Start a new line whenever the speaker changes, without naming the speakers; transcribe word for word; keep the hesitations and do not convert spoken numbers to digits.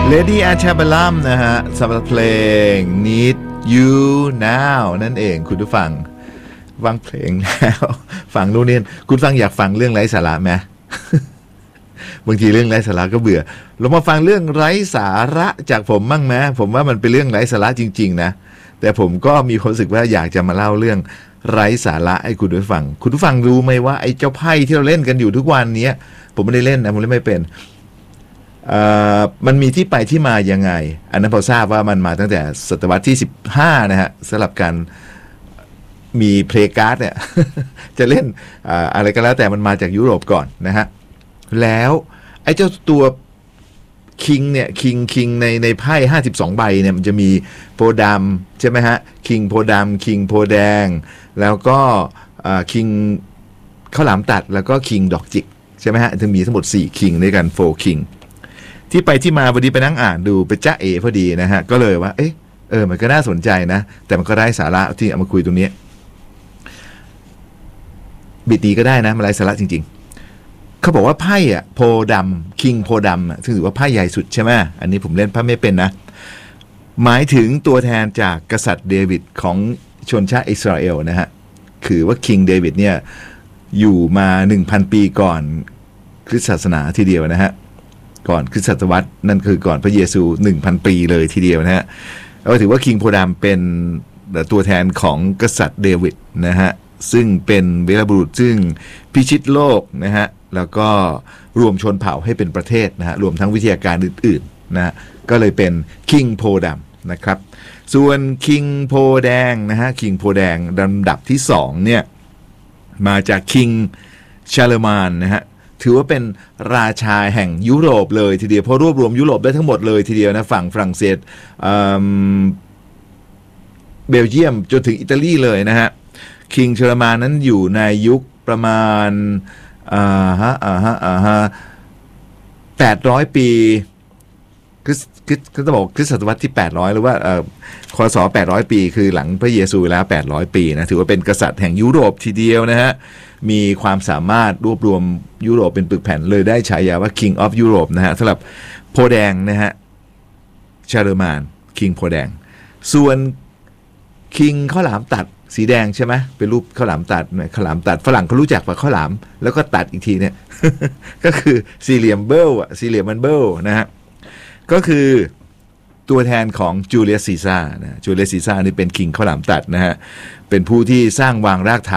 Lady Antebellum นะฮะสำหรับเพลง Need You Now นั่นเองคุณผู้ฟังฟังเพลงแล้วฟังนู่นนี่คุณฟังอยากฟังเรื่องไร้สาระไหม บางทีเรื่องไร้สาระก็เบื่อเรามาฟังเรื่องไร้สาระจากผมมั่งไหมผมว่ามันเป็นเรื่องไร้สาระจริงๆนะแต่ผมก็มีความรู้สึกว่าอยากจะมาเล่าเรื่องไร้สาระให้คุณผู้ฟังคุณผู้ฟังรู้ไหมว่าไอ้เจ้าไพ่ที่เราเล่นกันอยู่ทุกวันนี้ผมไม่ได้เล่นนะผมเล่นไม่เป็นมันมีที่ไปที่มายังไงอันนั้นพอทราบว่ามันมาตั้งแต่ศตวรรษที่สิบห้านะฮะสำหรับการมีเพลย์การ์ดเนี่ย จะเล่น อ, อะไรก็แล้วแต่มันมาจากยุโรปก่อนนะฮะแล้วไอ้เจ้าตัวคิงเนี่ยคิงคิงในในไพ่ห้าสิบสองใบเนี่ยมันจะมีโพดำใช่ไหมฮะคิงโพดำคิงโพแดงแล้วก็คิงข้าวหลามตัดแล้วก็คิงดอกจิกใช่ไหมฮะจะมีทั้งหมดสี่คิงด้วยกันโฟร์คิงที่ไปที่มาพอดีไปนั่งอ่านดูไปจ้าเอพอดีนะฮะก็เลยว่าเอ๊ะเออมันก็น่าสนใจนะแต่มันก็ได้สาระที่เอามาคุยตรงนี้บิดดีก็ได้นะมันไร้สาระจริงๆเขาบอกว่าไพ่อะโพดำคิงโพดำซึ่งถือว่าไพ่ใหญ่สุดใช่ไหมอันนี้ผมเล่นไพ่ไม่เป็นนะหมายถึงตัวแทนจากกษัตริย์เดวิดของชนชาติอิสราเอลนะฮะคือว่าคิงเดวิดเนี่ยอยู่มา หนึ่งพัน ปีก่อนคริสตศาสนาทีเดียวนะฮะก่อนคริสตศตวรรษนั่นคือก่อนพระเยซู หนึ่งพัน ปีเลยทีเดียวนะฮะก็ถือว่าคิงโพดำเป็นตัวแทนของกษัตริย์เดวิดนะฮะซึ่งเป็นวีรบุรุษซึ่งพิชิตโลกนะฮะแล้วก็รวมชนเผ่าให้เป็นประเทศนะฮะรวมทั้งวิทยาการอื่นๆนะฮะก็เลยเป็นคิงโพดำนะครับส่วนคิงโพแดงนะฮะคิงโพแดงลำดับที่สองเนี่ยมาจากคิงชาเลมานนะฮะถือว่าเป็นราชาแห่งยุโรปเลยทีเดียวเพราะรวบรวมยุโรปได้ทั้งหมดเลยทีเดียวนะฝั่งฝรั่งเศสเบลเยียมจนถึงอิตาลีเลยนะฮะคิงชาเลมานนั้นอยู่ในยุคประมาณอ่าฮะอ่าฮะอ่าฮะแปดร้อยปีคริสก็ต้องบอกคริสตศตวรรษที่แปดร้อยหรือว่าเอ่อคศแปดร้อยปีคือหลังพระเยซูแล้วแปดร้อยปีนะถือว่าเป็นกษัตริย์แห่งยุโรปทีเดียวนะฮะมีความสามารถรวบรวมยุโรปเป็นปึกแผ่นเลยได้ฉายาว่า King of Europe นะฮะสำหรับโพแดงนะฮะชาเลมานคิงโพแดงส่วนคิงข้าวหลามตัดสีแดงใช่ไหมเป็นรูปข้าวหลามตัดข้าวหลามตัดฝรั่งเขารู้จักว่าข้าวหลามแล้วก็ตัดอีกทีเนี่ย ก็คือสี่เหลี่ยมเบิลอะสี่เหลี่ยมมันเบิลนะฮะก็คือตัวแทนของจูเลียสซีซ่านะจูเลียสซีซ่านี่เป็นคิงข้าวหลามตัดนะฮะเป็นผู้ที่สร้างวางรากฐาน